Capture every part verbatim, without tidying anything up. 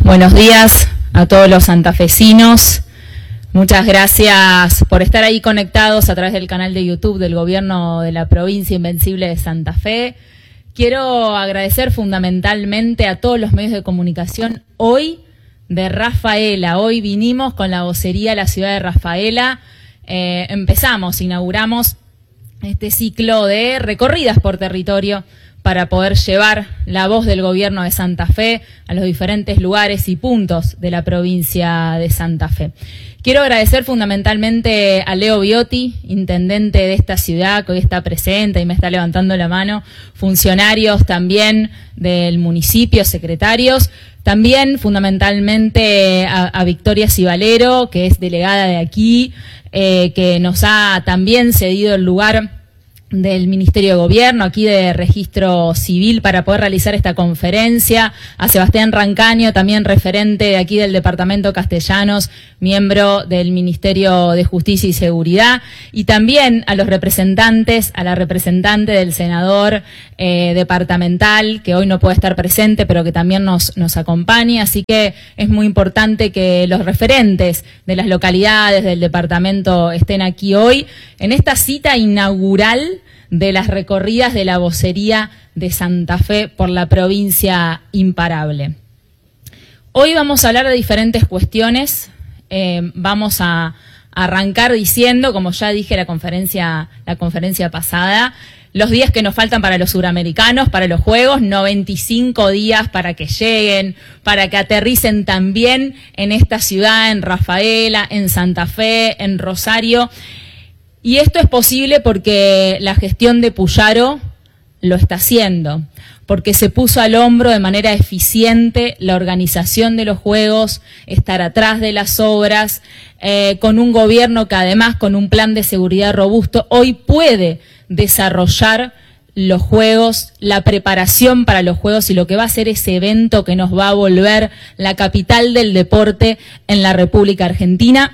Buenos días a todos los santafesinos. Muchas gracias por estar ahí conectados a través del canal de YouTube del Gobierno de la Provincia Invencible de Santa Fe. Quiero agradecer fundamentalmente a todos los medios de comunicación hoy de Rafaela. Hoy vinimos con la vocería de la ciudad de Rafaela. Eh, empezamos, inauguramos este ciclo de recorridas por territorio para poder llevar la voz del Gobierno de Santa Fe a los diferentes lugares y puntos de la provincia de Santa Fe. Quiero agradecer fundamentalmente a Leo Biotti, intendente de esta ciudad, que hoy está presente y me está levantando la mano, funcionarios también del municipio, secretarios, también fundamentalmente a, a Victoria Cibalero, que es delegada de aquí, eh, que nos ha también cedido el lugar del Ministerio de Gobierno, aquí de Registro Civil, para poder realizar esta conferencia, a Sebastián Rancaño, también referente de aquí del Departamento Castellanos, miembro del Ministerio de Justicia y Seguridad, y también a los representantes, a la representante del senador eh, departamental, que hoy no puede estar presente, pero que también nos, nos acompaña, así que es muy importante que los referentes de las localidades del departamento estén aquí hoy, en esta cita inaugural de las recorridas de la vocería de Santa Fe por la provincia imparable. Hoy vamos a hablar de diferentes cuestiones, eh, vamos a arrancar diciendo, como ya dije la conferencia, la conferencia pasada, los días que nos faltan para los suramericanos, para los Juegos, noventa y cinco días para que lleguen, para que aterricen también en esta ciudad, en Rafaela, en Santa Fe, en Rosario. Y esto es posible porque la gestión de Puyaro lo está haciendo, porque se puso al hombro de manera eficiente la organización de los Juegos, estar atrás de las obras, eh, con un gobierno que además con un plan de seguridad robusto hoy puede desarrollar los Juegos, la preparación para los Juegos y lo que va a ser ese evento que nos va a volver la capital del deporte en la República Argentina.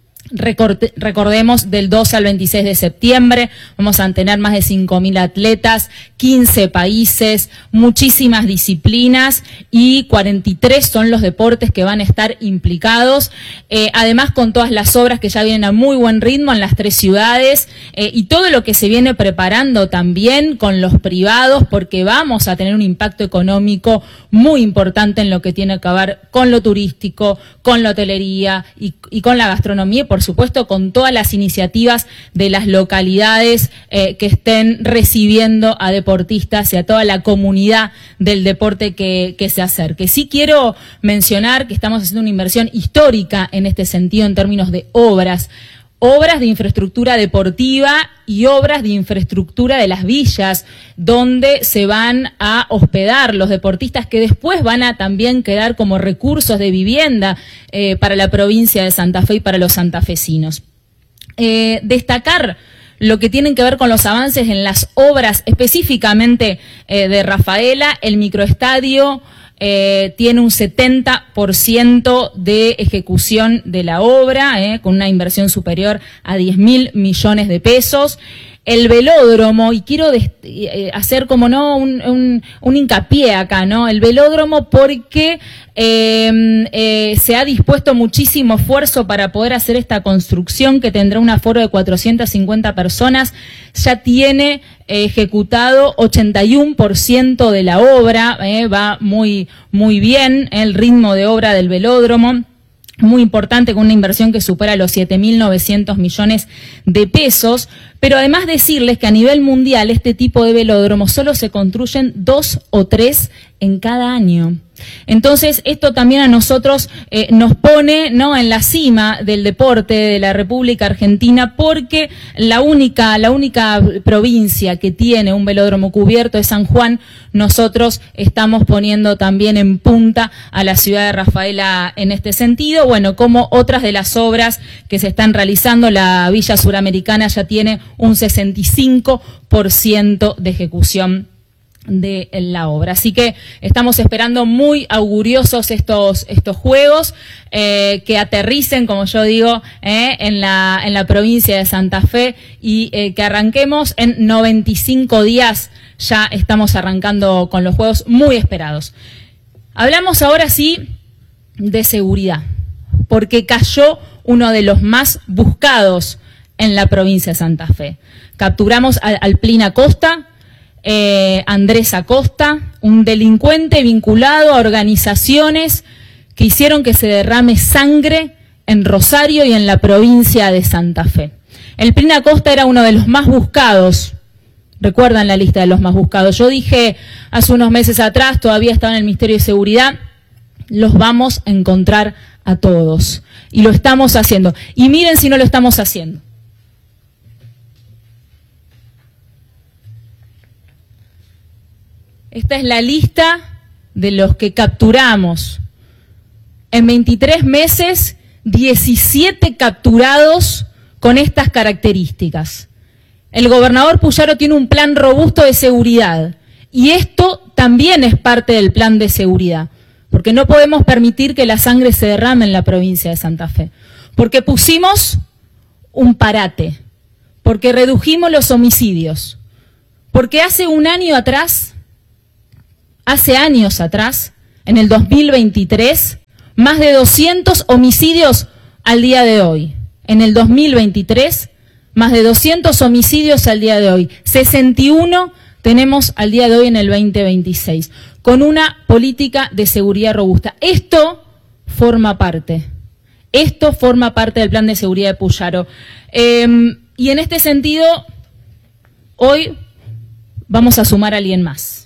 Recordemos, del doce al veintiséis de septiembre vamos a tener más de cinco mil atletas, quince países, muchísimas disciplinas y cuarenta y tres son los deportes que van a estar implicados, eh, además con todas las obras que ya vienen a muy buen ritmo en las tres ciudades eh, y todo lo que se viene preparando también con los privados, porque vamos a tener un impacto económico muy importante en lo que tiene que ver con lo turístico, con la hotelería y, y con la gastronomía, por supuesto con todas las iniciativas de las localidades eh, que estén recibiendo a deportistas y a toda la comunidad del deporte que, que se acerque. Sí quiero mencionar que estamos haciendo una inversión histórica en este sentido en términos de obras, obras de infraestructura deportiva y obras de infraestructura de las villas, donde se van a hospedar los deportistas que después van a también quedar como recursos de vivienda eh, para la provincia de Santa Fe y para los santafesinos. Eh, destacar lo que tienen que ver con los avances en las obras específicamente eh, de Rafaela, el microestadio, Eh, tiene un setenta por ciento de ejecución de la obra, eh, con una inversión superior a diez mil millones de pesos. El velódromo, y quiero eh, hacer como no un, un, un hincapié acá, ¿no? El velódromo porque eh, eh, se ha dispuesto muchísimo esfuerzo para poder hacer esta construcción que tendrá un aforo de cuatrocientas cincuenta personas, ya tiene eh, ejecutado ochenta y uno por ciento de la obra, eh, va muy, muy bien el ritmo de obra del velódromo. Muy importante, con una inversión que supera los siete mil novecientos millones de pesos, pero además decirles que a nivel mundial este tipo de velódromos solo se construyen dos o tres en cada año. Entonces, esto también a nosotros eh, nos pone, ¿no?, en la cima del deporte de la República Argentina, porque la única, la única provincia que tiene un velódromo cubierto es San Juan. Nosotros estamos poniendo también en punta a la ciudad de Rafaela en este sentido. Bueno, como otras de las obras que se están realizando, la Villa Suramericana ya tiene un sesenta y cinco por ciento de ejecución de la obra. Así que estamos esperando muy auguriosos estos, estos Juegos, eh, que aterricen, como yo digo, eh, en, la, en la provincia de Santa Fe y eh, que arranquemos en noventa y cinco días. Ya estamos arrancando con los Juegos muy esperados. Hablamos ahora sí de seguridad, porque cayó uno de los más buscados en la provincia de Santa Fe. Capturamos a, al Plin Acosta, eh, Andrés Acosta, un delincuente vinculado a organizaciones que hicieron que se derrame sangre en Rosario y en la provincia de Santa Fe. El Plin Acosta era uno de los más buscados. Recuerdan la lista de los más buscados. Yo dije hace unos meses atrás, todavía estaba en el Ministerio de Seguridad, los vamos a encontrar a todos. Y lo estamos haciendo. Y miren si no lo estamos haciendo. Esta es la lista de los que capturamos. En veintitrés meses, diecisiete capturados con estas características. El gobernador Puyaro tiene un plan robusto de seguridad y esto también es parte del plan de seguridad, porque no podemos permitir que la sangre se derrame en la provincia de Santa Fe, porque pusimos un parate, porque redujimos los homicidios, porque hace un año atrás, hace años atrás, en el dos mil veintitrés, más de doscientos homicidios al día de hoy. En el dos mil veintitrés, más de doscientos homicidios al día de hoy. sesenta y uno tenemos al día de hoy en el veinte veintiséis, con una política de seguridad robusta. Esto forma parte, esto forma parte del plan de seguridad de Puyaro. Eh, y en este sentido, hoy vamos a sumar a alguien más.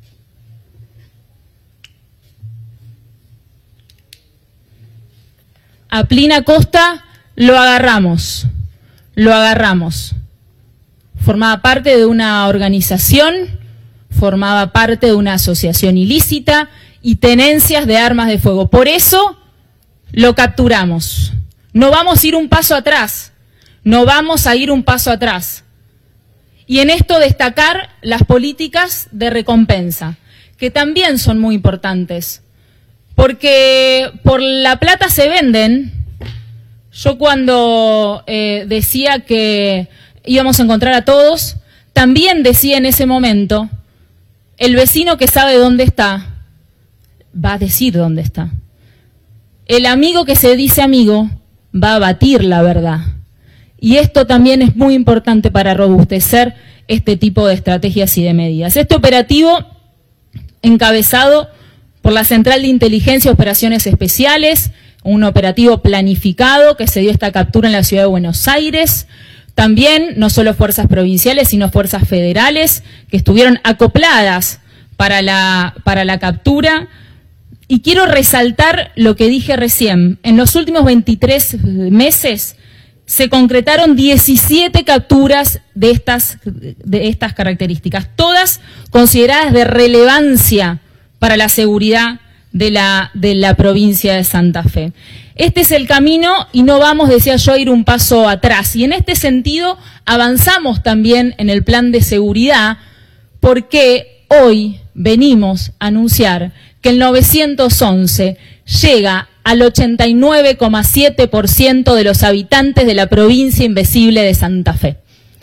A Plin Acosta lo agarramos, lo agarramos. Formaba parte de una organización, formaba parte de una asociación ilícita y tenencias de armas de fuego. Por eso lo capturamos. No vamos a ir un paso atrás, no vamos a ir un paso atrás. Y en esto destacar las políticas de recompensa, que también son muy importantes. Porque por la plata se venden. Yo cuando eh, decía que íbamos a encontrar a todos, también decía en ese momento, el vecino que sabe dónde está, va a decir dónde está. El amigo que se dice amigo, va a batir la verdad. Y esto también es muy importante para robustecer este tipo de estrategias y de medidas. Este operativo, encabezado por la Central de Inteligencia y Operaciones Especiales, un operativo planificado que se dio esta captura en la ciudad de Buenos Aires. También, no solo fuerzas provinciales, sino fuerzas federales que estuvieron acopladas para la, para la captura. Y quiero resaltar lo que dije recién. En los últimos veintitrés meses se concretaron diecisiete capturas de estas, de estas características, todas consideradas de relevancia para la seguridad de la, de la provincia de Santa Fe. Este es el camino y no vamos, decía yo, a ir un paso atrás. Y en este sentido avanzamos también en el plan de seguridad porque hoy venimos a anunciar que el nueve once llega al ochenta y nueve coma siete por ciento de los habitantes de la provincia invisible de Santa Fe.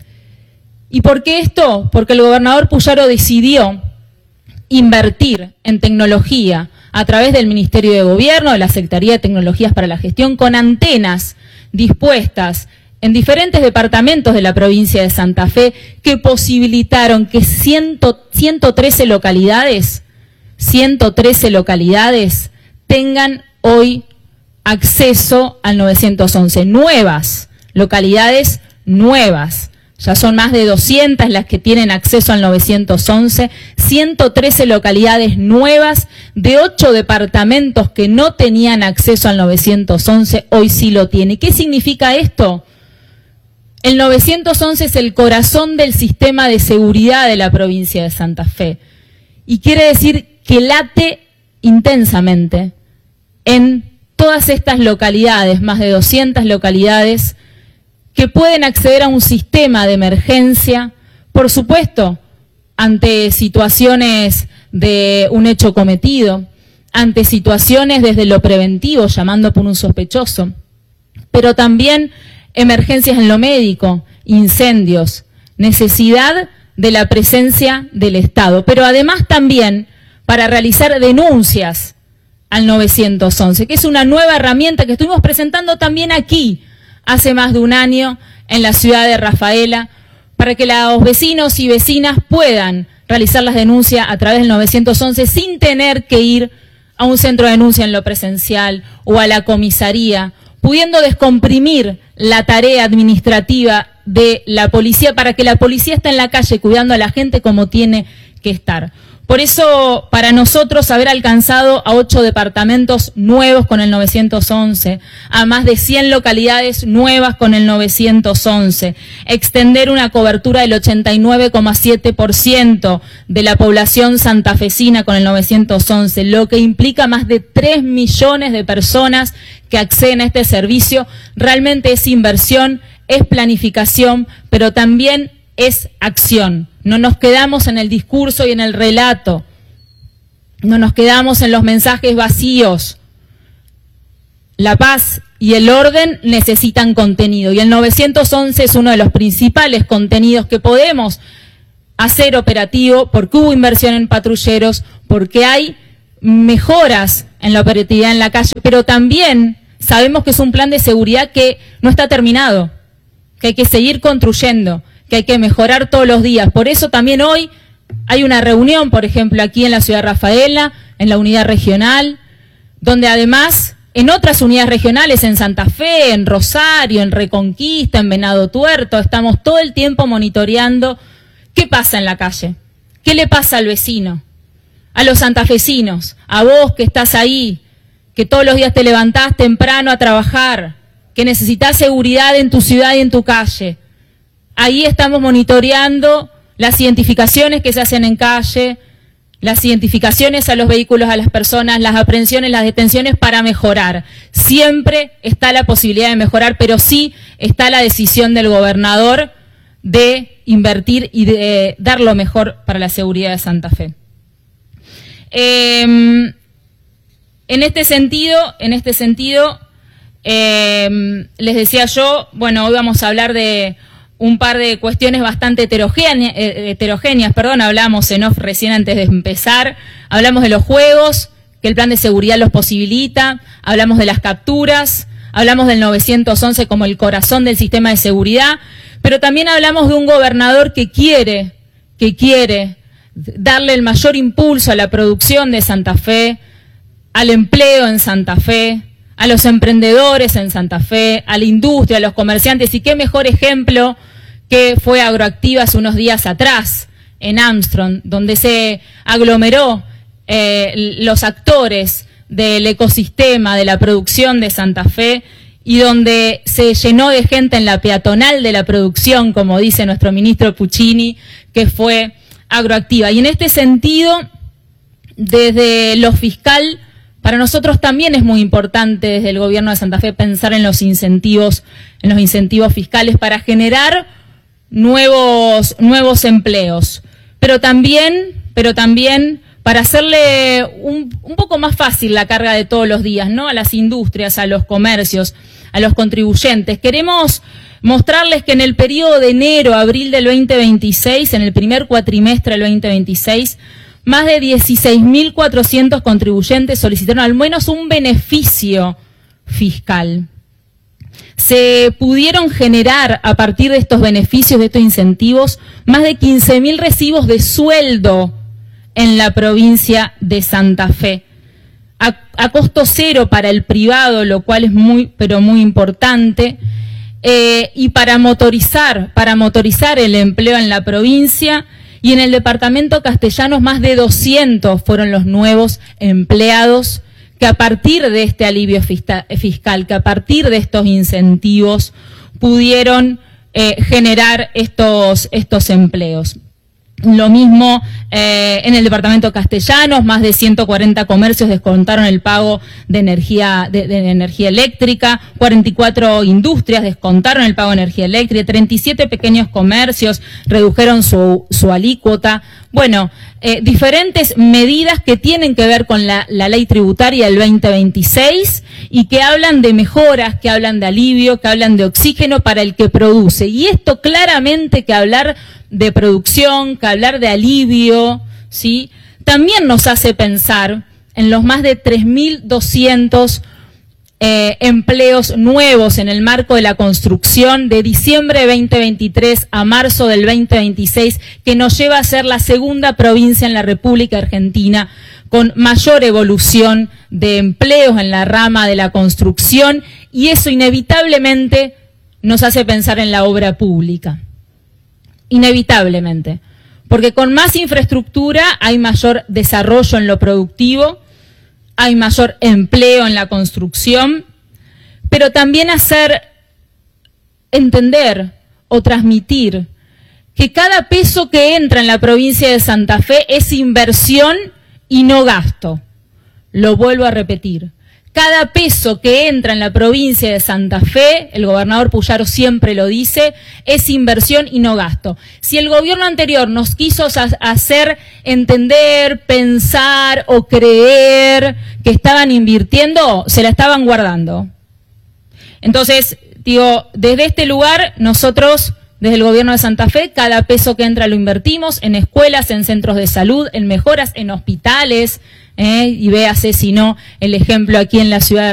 ¿Y por qué esto? Porque el gobernador Puyaro decidió invertir en tecnología a través del Ministerio de Gobierno, de la Secretaría de Tecnologías para la Gestión, con antenas dispuestas en diferentes departamentos de la provincia de Santa Fe que posibilitaron que ciento trece localidades, ciento trece localidades tengan hoy acceso al nueve once, nuevas, localidades nuevas. Ya son más de doscientas las que tienen acceso al nueve once, ciento trece localidades nuevas de ocho departamentos que no tenían acceso al nueve once, hoy sí lo tienen. ¿Qué significa esto? El nueve once es el corazón del sistema de seguridad de la provincia de Santa Fe y quiere decir que late intensamente en todas estas localidades, más de doscientas localidades, que pueden acceder a un sistema de emergencia, por supuesto, ante situaciones de un hecho cometido, ante situaciones desde lo preventivo, llamando por un sospechoso, pero también emergencias en lo médico, incendios, necesidad de la presencia del Estado, pero además también para realizar denuncias al novecientos once, que es una nueva herramienta que estuvimos presentando también aquí hace más de un año en la ciudad de Rafaela, para que los vecinos y vecinas puedan realizar las denuncias a través del novecientos once sin tener que ir a un centro de denuncia en lo presencial o a la comisaría, pudiendo descomprimir la tarea administrativa de la policía para que la policía esté en la calle cuidando a la gente como tiene que estar. Por eso, para nosotros, haber alcanzado a ocho departamentos nuevos con el novecientos once, a más de cien localidades nuevas con el novecientos once, extender una cobertura del ochenta y nueve coma siete por ciento de la población santafesina con el novecientos once, lo que implica más de tres millones de personas que acceden a este servicio, realmente es inversión, es planificación, pero también es acción. No nos quedamos en el discurso y en el relato, no nos quedamos en los mensajes vacíos. La paz y el orden necesitan contenido y el novecientos once es uno de los principales contenidos que podemos hacer operativo porque hubo inversión en patrulleros, porque hay mejoras en la operatividad en la calle, pero también sabemos que es un plan de seguridad que no está terminado, que hay que seguir construyendo, que hay que mejorar todos los días. Por eso también hoy hay una reunión, por ejemplo, aquí en la ciudad de Rafaela, en la unidad regional, donde además en otras unidades regionales, en Santa Fe, en Rosario, en Reconquista, en Venado Tuerto, estamos todo el tiempo monitoreando qué pasa en la calle, qué le pasa al vecino, a los santafesinos, a vos que estás ahí, que todos los días te levantás temprano a trabajar, que necesitas seguridad en tu ciudad y en tu calle. Ahí estamos monitoreando las identificaciones que se hacen en calle, las identificaciones a los vehículos, a las personas, las aprehensiones, las detenciones para mejorar. Siempre está la posibilidad de mejorar, pero sí está la decisión del gobernador de invertir y de dar lo mejor para la seguridad de Santa Fe. Eh, en este sentido, en este sentido, eh, les decía yo, bueno, hoy vamos a hablar de un par de cuestiones bastante heterogéneas, heterogéneas, perdón, hablamos en off recién antes de empezar, hablamos de los juegos, que el plan de seguridad los posibilita, hablamos de las capturas, hablamos del novecientos once como el corazón del sistema de seguridad, pero también hablamos de un gobernador que quiere, que quiere darle el mayor impulso a la producción de Santa Fe, al empleo en Santa Fe, a los emprendedores en Santa Fe, a la industria, a los comerciantes, y qué mejor ejemplo que fue Agroactiva hace unos días atrás en Armstrong, donde se aglomeró eh, los actores del ecosistema, de la producción de Santa Fe, y donde se llenó de gente en la peatonal de la producción, como dice nuestro ministro Puccini, que fue Agroactiva. Y en este sentido, desde lo fiscal, para nosotros también es muy importante desde el gobierno de Santa Fe pensar en los incentivos, en los incentivos fiscales para generar nuevos, nuevos empleos, pero también, pero también para hacerle un, un poco más fácil la carga de todos los días, ¿no? A las industrias, a los comercios, a los contribuyentes. Queremos mostrarles que en el periodo de enero a abril del veinte veintiséis, en el primer cuatrimestre del veinte veintiséis, más de dieciséis mil cuatrocientos contribuyentes solicitaron al menos un beneficio fiscal. Se pudieron generar a partir de estos beneficios, de estos incentivos, más de quince mil recibos de sueldo en la provincia de Santa Fe. A, a costo cero para el privado, lo cual es muy, pero muy importante. Eh, y para motorizar, para motorizar el empleo en la provincia. Y en el departamento Castellanos más de doscientos fueron los nuevos empleados que a partir de este alivio fiscal, que a partir de estos incentivos pudieron eh, generar estos, estos empleos. Lo mismo eh, en el departamento Castellanos, más de ciento cuarenta comercios descontaron el pago de energía, de, de energía eléctrica, cuarenta y cuatro industrias descontaron el pago de energía eléctrica, treinta y siete pequeños comercios redujeron su, su alícuota. Bueno, eh, diferentes medidas que tienen que ver con la, la ley tributaria del veinte veintiséis y que hablan de mejoras, que hablan de alivio, que hablan de oxígeno para el que produce. Y esto claramente que hablar de producción, que hablar de alivio, ¿sí? También nos hace pensar en los más de tres mil doscientos eh, empleos nuevos en el marco de la construcción de diciembre de veinte veintitrés a marzo del veinte veintiséis, que nos lleva a ser la segunda provincia en la República Argentina con mayor evolución de empleos en la rama de la construcción, y eso inevitablemente nos hace pensar en la obra pública. Inevitablemente. Porque con más infraestructura hay mayor desarrollo en lo productivo, hay mayor empleo en la construcción, pero también hacer entender o transmitir que cada peso que entra en la provincia de Santa Fe es inversión y no gasto. Lo vuelvo a repetir. Cada peso que entra en la provincia de Santa Fe, el gobernador Puyaro siempre lo dice, es inversión y no gasto. Si el gobierno anterior nos quiso hacer entender, pensar o creer que estaban invirtiendo, se la estaban guardando. Entonces, digo, desde este lugar nosotros, desde el gobierno de Santa Fe, cada peso que entra lo invertimos en escuelas, en centros de salud, en mejoras, en hospitales, ¿eh? Y véase si no el ejemplo aquí en la ciudad de